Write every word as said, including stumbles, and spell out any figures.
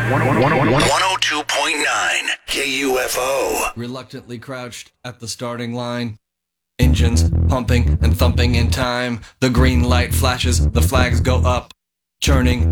one oh two point nine K U F O. Reluctantly crouched at the starting line. Engines pumping and thumping in time. The green light flashes, the flags go up. Churning